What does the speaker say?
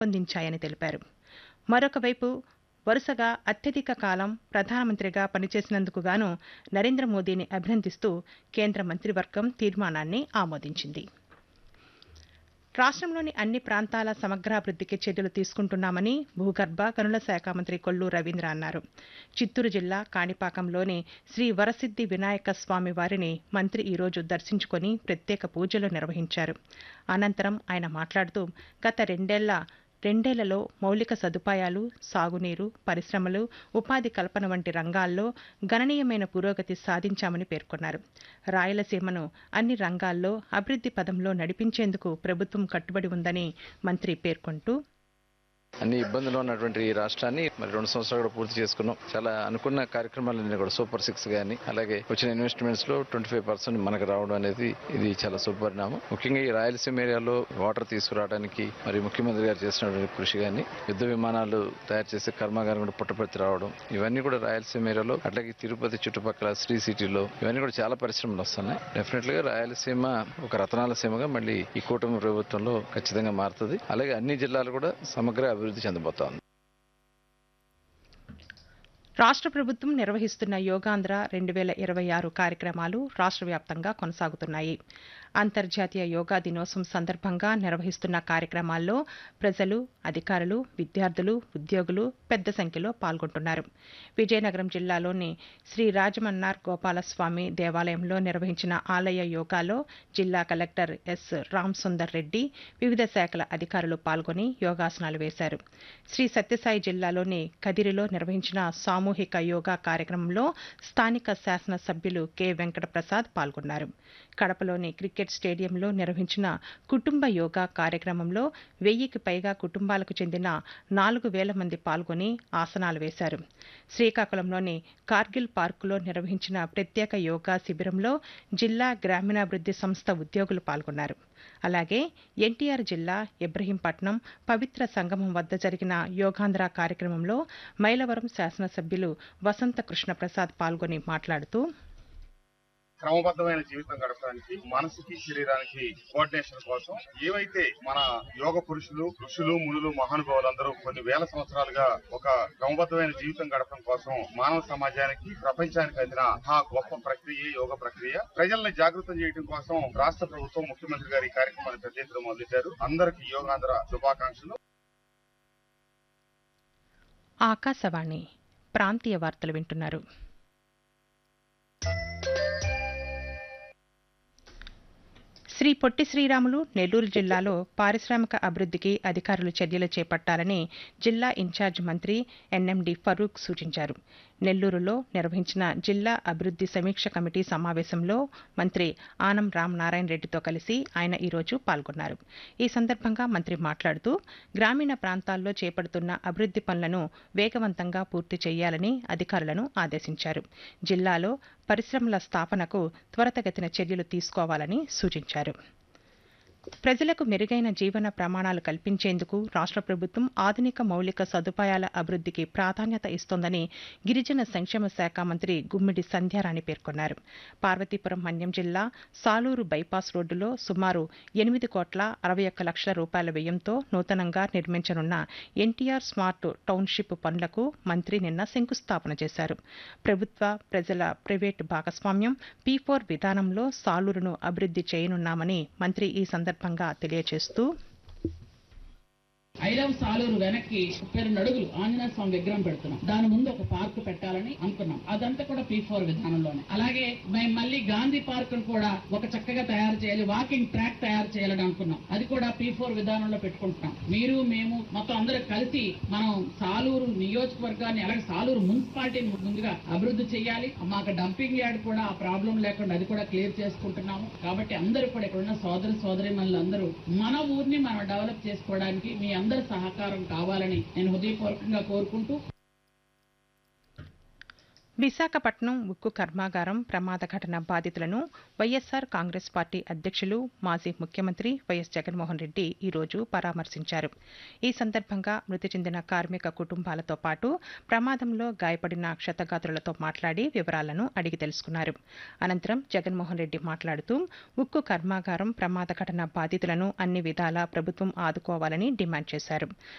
రూపొందించాయని తెలిపారు. మరొక వైపు వరుసగా అత్యధిక కాలం ప్రధానమంత్రిగా పనిచేసినందుకు గాను నరేంద్ర మోదీని అభినందిస్తూ కేంద్ర మంత్రివర్గం తీర్మానాన్ని ఆమోదించింది. రాష్ట్రంలోని అన్ని ప్రాంతాల సమగ్రాభివృద్ధికి చర్యలు తీసుకుంటున్నామని భూగర్భ గనుల శాఖ మంత్రి కొల్లు రవీంద్ర అన్నారు. చిత్తూరు జిల్లా కాణిపాకంలోని శ్రీ వరసిద్ది వినాయక స్వామి వారిని మంత్రి ఈరోజు దర్శించుకొని ప్రత్యేక పూజలు నిర్వహించారు. అనంతరం ఆయన మాట్లాడుతూ గత రెండేళ్లలో మౌలిక సదుపాయాలు, సాగునీరు, పరిశ్రమలు, ఉపాధి కల్పన వంటి రంగాల్లో గణనీయమైన పురోగతి సాధించామని పేర్కొన్నారు. రాయలసీమను అన్ని రంగాల్లో అభివృద్ధి పదంలో నడిపించేందుకు ప్రభుత్వం కట్టుబడి ఉందని మంత్రి పేర్కొంటూ అన్ని ఇబ్బందులు ఉన్నటువంటి ఈ రాష్ట్రాన్ని మరి 2 సంవత్సరాలు కూడా పూర్తి చేసుకున్నాం. చాలా అనుకున్న కార్యక్రమాలన్నీ కూడా సూపర్ 6 గానీ అలాగే వచ్చిన ఇన్వెస్ట్మెంట్స్ లో 25% మనకు రావడం అనేది ఇది చాలా శుభపరిణామం. ముఖ్యంగా ఈ రాయలసీమ ఏరియాలో వాటర్ తీసుకురావడానికి మరి ముఖ్యమంత్రి గారు చేసినటువంటి కృషి గానీ, యుద్ధ విమానాలు తయారు చేసే కర్మాగారం కూడా పుట్టపర్తి రావడం, ఇవన్నీ కూడా రాయలసీమ ఏరియాలో అట్లాగే తిరుపతి చుట్టుపక్కల శ్రీ సిటీలో ఇవన్నీ కూడా చాలా పరిశ్రమలు వస్తున్నాయి. డెఫినెట్ గా రాయలసీమ ఒక రతనాల సీమగా మళ్ళీ ఈ కూటమి ప్రభుత్వంలో ఖచ్చితంగా మారుతుంది. అలాగే అన్ని జిల్లాలు కూడా సమగ్ర అభివృద్ధి చెందబోతోంది. రాష్ట్ర ప్రభుత్వం నిర్వహిస్తున్న యోగాంధ్ర 2026 కార్యక్రమాలు రాష్ట్ర వ్యాప్తంగా కొనసాగుతున్నాయి. అంతర్జాతీయ యోగా దినోత్సవం సందర్భంగా నిర్వహిస్తున్న కార్యక్రమాల్లో ప్రజలు, అధికారులు, విద్యార్థులు, ఉద్యోగులు పెద్ద సంఖ్యలో పాల్గొంటున్నారు. విజయనగరం జిల్లాలోని శ్రీ రాజమన్నార్ గోపాలస్వామి దేవాలయంలో నిర్వహించిన ఆలయ యోగాలో జిల్లా కలెక్టర్ ఎస్ రామసుందర్ రెడ్డి, వివిధ శాఖల అధికారులు పాల్గొని యోగాసనాలు వేశారు. శ్రీ సత్యసాయి జిల్లాలోని కదిరిలో నిర్వహించిన సామూహిక యోగా కార్యక్రమంలో స్థానిక శాసనసభ్యులు కె వెంకటప్రసాద్ పాల్గొన్నారు. కడపలోని క్రికెట్ స్టేడియంలో నిర్వహించిన కుటుంబ యోగా కార్యక్రమంలో 1000కి పైగా కుటుంబాలకు చెందిన 4000 మంది పాల్గొని ఆసనాలు వేశారు. శ్రీకాకుళంలోని కార్గిల్ పార్కులో నిర్వహించిన ప్రత్యేక యోగా శిబిరంలో జిల్లా గ్రామీణాభివృద్ధి సంస్థ ఉద్యోగులు పాల్గొన్నారు. అలాగే ఎన్టీఆర్ జిల్లా ఇబ్రహీంపట్నం పవిత్ర సంగమం వద్ద జరిగిన యోగాంధ్ర కార్యక్రమంలో మైలవరం శాసనసభ్యులు వసంత కృష్ణప్రసాద్ పాల్గొని మాట్లాడుతూ క్రమబద్ధమైన జీవితం గడపడానికి మనసుకి శరీరానికి కోఆర్డినేషన్ కోసం ఏవైతే మన యోగ పురుషులు, ఋషులు, మునులు, మహానుభావులందరూ కొన్ని వేల సంవత్సరాలుగా ఒక క్రమబద్ధమైన జీవితం గడపడం కోసం మానవ సమాజానికి, ప్రపంచానికి అందిన ఆ గొప్ప ప్రక్రియ యోగ ప్రక్రియ. ప్రజల్ని జాగృతం చేయడం కోసం రాష్ట్ర ప్రభుత్వం, ముఖ్యమంత్రి గారు ఈ కార్యక్రమాన్ని పెద్ద ఎత్తున మొదలెట్టారు. అందరికీ యోగాంధ్ర శుభాకాంక్షలు. ఆకాశవాణి ప్రాంతీయ వార్తలు వింటున్నారు. శ్రీ పొట్టి శ్రీరాములు నెల్లూరు జిల్లాలో పారిశ్రామిక అభివృద్ధికి అధికారులు చర్యలు చేపట్టాలని జిల్లా ఇన్ఛార్జ్ మంత్రి ఎన్ఎండి ఫరూక్ సూచించారు. నెల్లూరులో నిర్వహించిన జిల్లా అభివృద్ధి సమీక్ష కమిటీ సమావేశంలో మంత్రి ఆనం రామనారాయణ రెడ్డితో కలిసి ఆయన ఈరోజు పాల్గొన్నారు. ఈ సందర్భంగా మంత్రి మాట్లాడుతూ గ్రామీణ ప్రాంతాల్లో చేపడుతున్న అభివృద్ధి పనులను వేగవంతంగా పూర్తి చేయాలని అధికారులను ఆదేశించారు. జిల్లాలో పరిశ్రమల స్థాపనకు త్వరితగతిన చర్యలు తీసుకోవాలని సూచించారు. ప్రజలకు మెరుగైన జీవన ప్రమాణాలు కల్పించేందుకు రాష్ట్ర ప్రభుత్వం ఆధునిక మౌలిక సదుపాయాల అభివృద్ధికి ప్రాధాన్యత ఇస్తోందని గిరిజన సంక్షేమ శాఖ మంత్రి గుమ్మిడి సంధ్యారాణి పేర్కొన్నారు. పార్వతీపురం మన్యం జిల్లా సాలూరు బైపాస్ రోడ్డులో సుమారు 8,61 లక్షల రూపాయల వ్యయంతో నూతనంగా నిర్మించనున్న ఎన్టీఆర్ స్మార్ట్ టౌన్షిప్ పనులకు మంత్రి నిన్న శంకుస్థాపన చేశారు. ప్రభుత్వ, ప్రజల, ప్రైవేటు భాగస్వామ్యం P4 విధానంలో సాలూరును అభివృద్ధి చేయనున్నామని మంత్రి ఈ సందర్భంగా తెలియజేస్తూ ఐ లవ్ సాలూరు వెనక్కి 32 అడుగులు ఆంజనేయ స్వామి విగ్రహం పెడుతున్నాం. దాని ముందు ఒక పార్క్ పెట్టాలని అనుకున్నాం. అదంతా కూడా P4 విధానంలోనే. అలాగే మేము మళ్ళీ గాంధీ పార్క్ కూడా ఒక చక్కగా తయారు చేయాలి, వాకింగ్ ట్రాక్ తయారు చేయాలని అనుకున్నాం. అది కూడా P4 విధానంలో పెట్టుకుంటున్నాం. మీరు, మేము మొత్తం అందరూ కలిసి మనం సాలూరు నియోజకవర్గాన్ని, అలాగే సాలూరు మున్సిపాలిటీని ముందుగా అభివృద్ధి చేయాలి. మాకు డంపింగ్ యార్డ్ కూడా ఆ ప్రాబ్లం లేకుండా అది కూడా క్లియర్ చేసుకుంటున్నాము. కాబట్టి అందరూ కూడా ఇక్కడ ఉన్న సోదరీమణులు అందరూ మన ఊరిని మనం డెవలప్ చేసుకోవడానికి మీ అందరి సహకారం కావాలని నేను హృదయపూర్వకంగా కోరుకుంటూ విశాఖపట్నం ఉక్కు కర్మాగారం ప్రమాద ఘటన బాధితులను వైఎస్సార్ కాంగ్రెస్ పార్టీ అధ్యక్షులు మాజీ ముఖ్యమంత్రి వైఎస్ జగన్మోహన్ రెడ్డి ఈరోజు పరామర్శించారు. ఈ సందర్భంగా మృతి చెందిన కార్మిక కుటుంబాలతో పాటు ప్రమాదంలో గాయపడిన క్షతగాత్రులతో మాట్లాడి వివరాలను అడిగి తెలుసుకున్నారు. అనంతరం జగన్మోహన్ రెడ్డి మాట్లాడుతూ ఉక్కు కర్మాగారం ప్రమాద ఘటన బాధితులను అన్ని విధాలా ప్రభుత్వం ఆదుకోవాలని డిమాండ్ చేశారు.